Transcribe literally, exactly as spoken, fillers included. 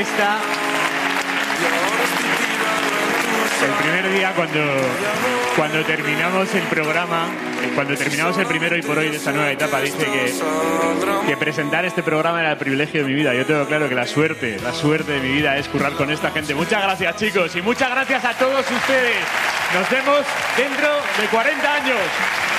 esta... El primer día cuando, cuando terminamos el programa, cuando terminamos el primero y por hoy de esta nueva etapa, dije que, que presentar este programa era el privilegio de mi vida. Yo tengo claro que la suerte, la suerte de mi vida es currar con esta gente. Muchas gracias, chicos, y muchas gracias a todos ustedes. Nos vemos dentro de cuarenta años.